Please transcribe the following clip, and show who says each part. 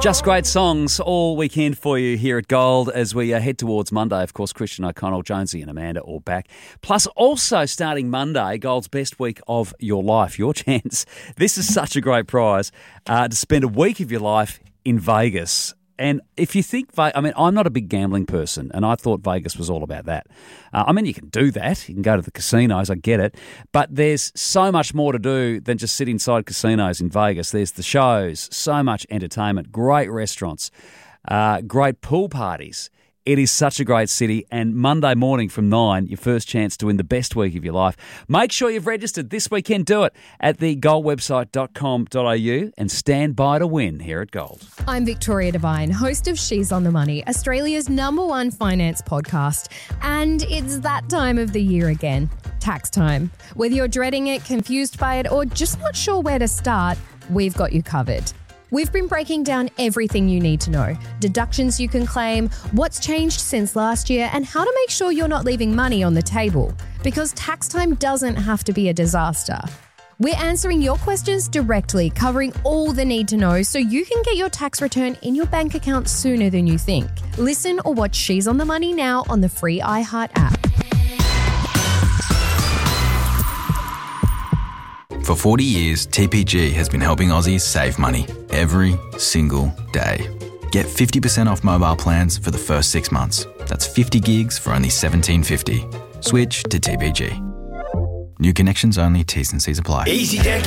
Speaker 1: Just great songs all weekend for you here at Gold as we head towards Monday. Of course, Christian O'Connell, Jonesy and Amanda all back. Plus, also starting Monday, Gold's best week of your life. Your chance. This is such a great prize to spend a week of your life in Vegas. And if you think, I'm not a big gambling person, and I thought Vegas was all about that. You can do that. You can go to the casinos, I get it. But there's so much more to do than just sit inside casinos in Vegas. There's the shows, so much entertainment, great restaurants, great pool parties. It is such a great city, and Monday morning from 9, your first chance to win the best week of your life. Make sure you've registered this weekend. Do it at thegoldwebsite.com.au and stand by to win here at Gold.
Speaker 2: I'm Victoria Devine, host of She's on the Money, Australia's #1 finance podcast. And it's that time of the year again, tax time. Whether you're dreading it, confused by it, or just not sure where to start, we've got you covered. We've been breaking down everything you need to know, deductions you can claim, what's changed since last year, and how to make sure you're not leaving money on the table. Because tax time doesn't have to be a disaster. We're answering your questions directly, covering all the need to know so you can get your tax return in your bank account sooner than you think. Listen or watch She's on the Money now on the free iHeart app.
Speaker 3: For 40 years, TPG has been helping Aussies save money every single day. Get 50% off mobile plans for the first 6 months. That's 50 gigs for only $17.50. Switch to TPG. New connections only, T's and C's apply. Easy